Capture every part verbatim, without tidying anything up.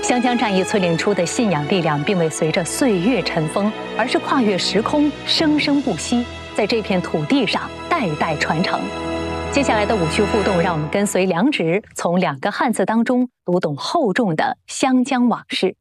湘江战役淬炼出的信仰力量，并未随着岁月尘封，而是跨越时空，生生不息，在这片土地上代代传承。接下来的五区互动，让我们跟随梁植，从两个汉字当中读懂厚重的湘江往事。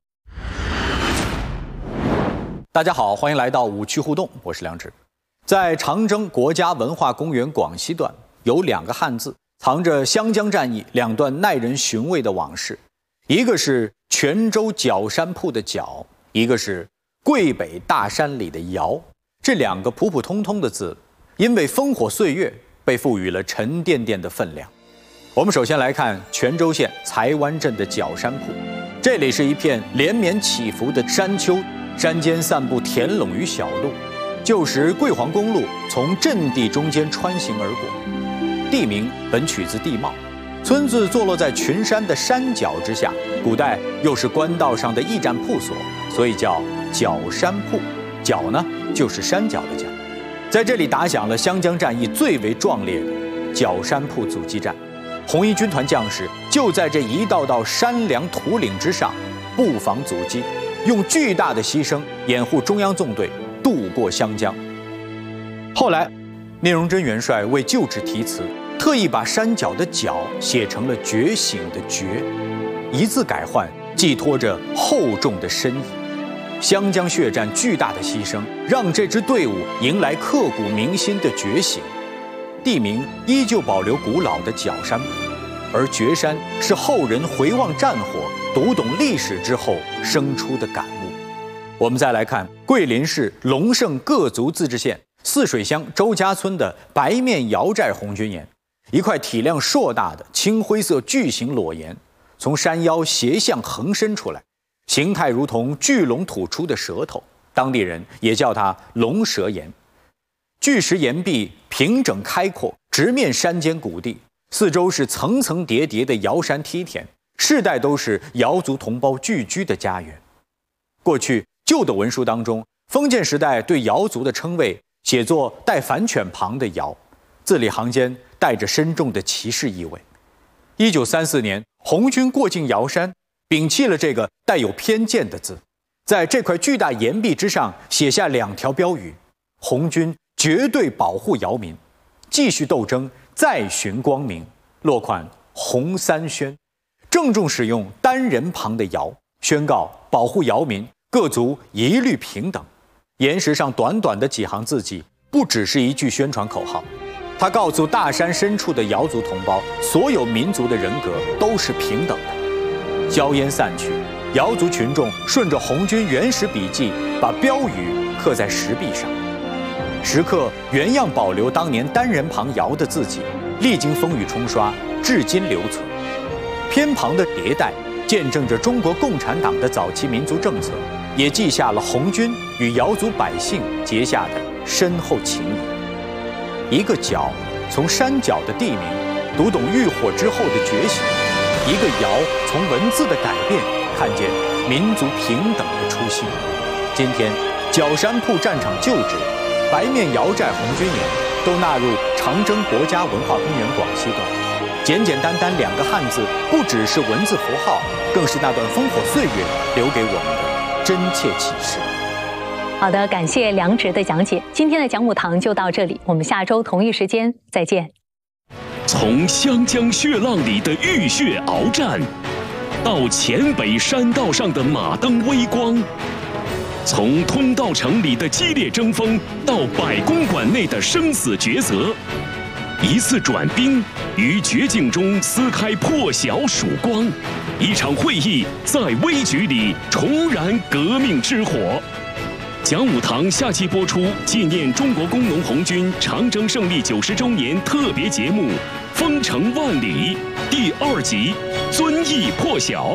大家好，欢迎来到五区互动，我是梁植。在长征国家文化公园广西段，有两个汉字藏着湘江战役两段耐人寻味的往事，一个是泉州角山铺的角，一个是桂北大山里的窑。这两个普普通通的字，因为烽火岁月，被赋予了沉甸甸的分量。我们首先来看泉州县才湾镇的角山铺，这里是一片连绵起伏的山丘，山间散布田垄与小路。旧时桂黄公路从阵地中间穿行而过，地名本取自地貌，村子坐落在群山的山脚之下，古代又是官道上的驿站铺所，所以叫角山铺。角呢，就是山脚的角。在这里打响了湘江战役最为壮烈的角山铺阻击战，红一军团将士就在这一道道山梁土岭之上布防阻击，用巨大的牺牲掩护中央纵队渡过湘江。后来，聂荣臻元帅为旧址题词，特意把山脚的脚写成了觉醒的觉，一字改换，寄托着厚重的深意。湘江血战巨大的牺牲，让这支队伍迎来刻骨铭心的觉醒。地名依旧保留古老的角山铺，而觉山是后人回望战火、读懂历史之后生出的感悟。我们再来看桂林市龙胜各族自治县泗水乡周家村的白面窑寨红军岩，一块体量硕大的青灰色巨型裸岩，从山腰斜向横伸出来，形态如同巨龙吐出的舌头，当地人也叫它龙舌岩。巨石岩壁平整开阔，直面山间谷地，四周是层层叠叠的瑶山梯田，世代都是瑶族同胞聚居的家园。过去旧的文书当中，封建时代对瑶族的称谓写作带反犬旁的瑶，字里行间带着深重的歧视意味。一九三四年，红军过境瑶山，摒弃了这个带有偏见的字，在这块巨大岩壁之上写下两条标语：红军绝对保护瑶民，继续斗争，再寻光明。落款洪三轩，郑重使用单人旁的瑶，宣告保护瑶民，各族一律平等。岩石上短短的几行字迹，不只是一句宣传口号，它告诉大山深处的瑶族同胞，所有民族的人格都是平等的。硝烟散去，瑶族群众顺着红军原始笔记，把标语刻在石壁上，石刻原样保留当年单人旁瑶的字迹，历经风雨冲刷，至今留存。偏旁的迭代见证着中国共产党的早期民族政策，也记下了红军与瑶族百姓结下的深厚情谊。一个角，从山脚的地名读懂浴火之后的觉醒；一个窑，从文字的改变看见民族平等的初心。今天，角山铺战场旧址、白面窑寨红军岩都纳入长征国家文化公园广西段。简简单单两个汉字，不只是文字符号，更是那段烽火岁月留给我们的真切启示。 好的，感谢梁植的讲解。今天的讲武堂就到这里，我们下周同一时间再见。 从湘江血浪里的浴血鏖战，到黔北山道上的马灯微光，从通道城里的激烈争锋，到百公馆内的生死抉择，一次转兵于绝境中撕开破晓曙光，一场会议在危局里重燃革命之火。讲武堂下期播出纪念中国工农红军长征胜利九十周年特别节目《封城万里》第二集《遵义破晓》。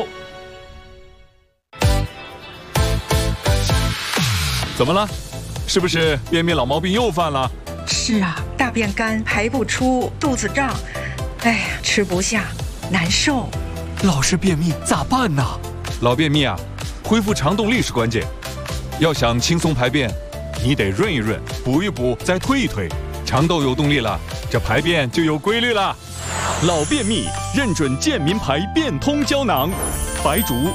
怎么了？是不是便秘老毛病又犯了？ 是啊，大便干，排不出，肚子胀，哎呀，吃不下，难受。 老是便秘咋办呢？ 老便秘啊，恢复肠动力是关键。要想轻松排便，你得润一润，补一补，再推一推，肠窦有动力了，这排便就有规律了。 老便秘认准健民牌变通胶囊，白术